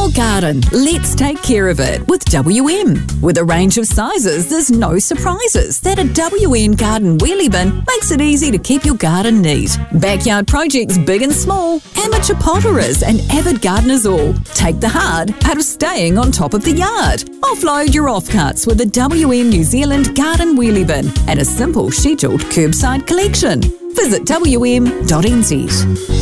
your garden, let's take care of it with WM. With a range of sizes, there's no surprises that a WM garden wheelie bin makes it easy to keep your garden neat. Backyard projects big and small, amateur potterers and avid gardeners all. Take the hard out of staying on top of the yard. Offload your offcuts with a WM New Zealand garden wheelie bin and a simple scheduled curbside collection. Visit wm.nz.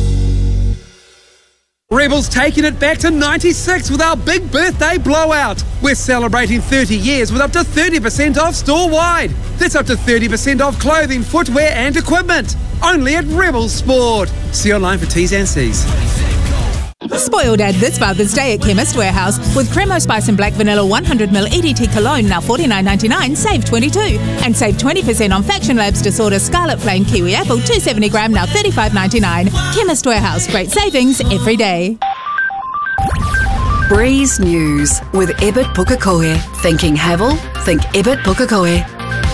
Rebel's taking it back to 96 with our big birthday blowout. We're celebrating 30 years with up to 30% off store-wide. That's up to 30% off clothing, footwear and equipment. Only at Rebel Sport. See online for T's and C's. Spoiled ad this Father's Day at Chemist Warehouse with Cremo Spice and Black Vanilla 100ml EDT Cologne now $49.99, save $22. And save 20% on Faction Labs Disorder Scarlet Flame Kiwi Apple 270g now $35.99. Chemist Warehouse, great savings every day. Breeze News with Ebert Pukekohe. Thinking Havel? Think Ebert Pukekohe.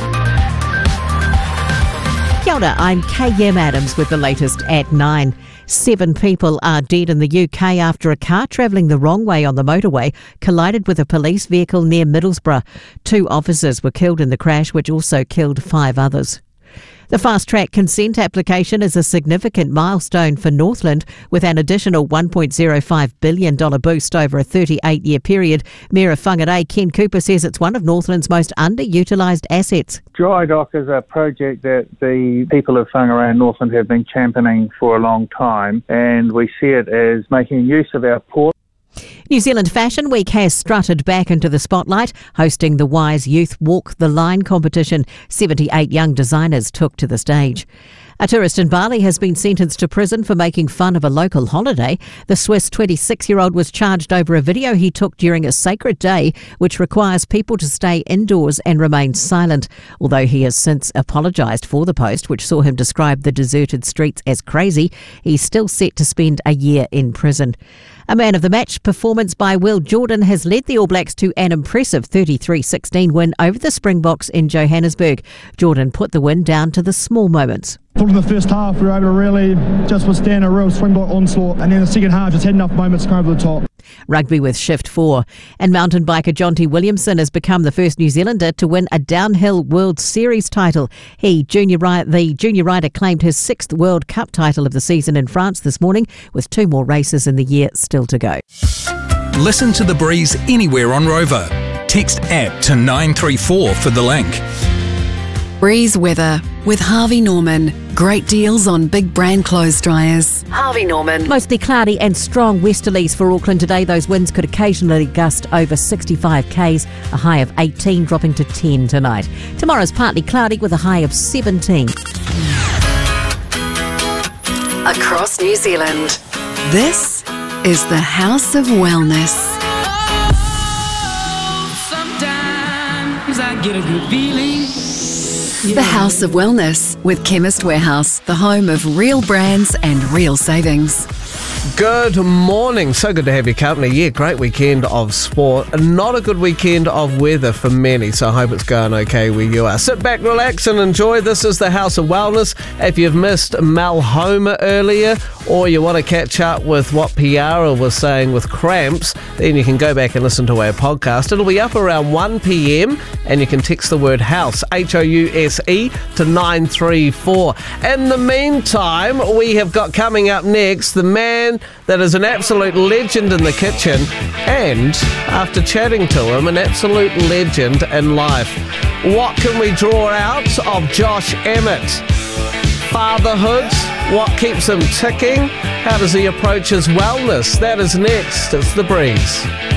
Kia ora, I'm KM Adams with the latest at 9. 7 people are dead in the UK after a car travelling the wrong way on the motorway collided with a police vehicle near Middlesbrough. 2 officers were killed in the crash, which also killed 5 others. The fast-track consent application is a significant milestone for Northland, with an additional $1.05 billion boost over a 38-year period. Mayor of Whangarei, Ken Cooper, says it's one of Northland's most underutilised assets. Dry dock is a project that the people of Whangarei and Northland have been championing for a long time, and we see it as making use of our port. New Zealand Fashion Week has strutted back into the spotlight, hosting the Wise Youth Walk the Line competition. 78 young designers took to the stage. A tourist in Bali has been sentenced to prison for making fun of a local holiday. The Swiss 26-year-old was charged over a video he took during a sacred day, which requires people to stay indoors and remain silent. Although he has since apologised for the post, which saw him describe the deserted streets as crazy, he's still set to spend a year in prison. A man of the match performance by Will Jordan has led the All Blacks to an impressive 33-16 win over the Springboks in Johannesburg. Jordan put the win down to the small moments. In the first half, we were able to really just withstand a real Springbok onslaught, and then the second half just had enough moments to come over the top. Rugby with Shift 4. And mountain biker Jonty Williamson has become the first New Zealander to win a downhill World Series title. The junior rider claimed his 6th World Cup title of the season in France this morning, with 2 more races in the year still to go. Listen to The Breeze anywhere on Rover. Text app to 934 for the link. Breeze weather with Harvey Norman. Great deals on big brand clothes dryers. Harvey Norman. Mostly cloudy and strong westerlies for Auckland today. Those winds could occasionally gust over 65 k's, a high of 18 dropping to 10 tonight. Tomorrow's partly cloudy with a high of 17. Across New Zealand, this is the House of Wellness. Sometimes I get a good feeling. The House of Wellness with Chemist Warehouse, the home of real brands and real savings. Good morning. So good to have your company. Yeah, great weekend of sport. Not a good weekend of weather for many, so I hope it's going okay where you are. Sit back, relax and enjoy. This is the House of Wellness. If you've missed Mel Homer earlier, or you want to catch up with what Piara was saying with cramps, then you can go back and listen to our podcast. It'll be up around 1 p.m. and you can text the word HOUSE, H-O-U-S-E, to 934. In the meantime, we have got coming up next the man that is an absolute legend in the kitchen, and after chatting to him, an absolute legend in life. What can we draw out of Josh Emmett? Fatherhood, what keeps him ticking? How does he approach his wellness? That is next. It's The Breeze.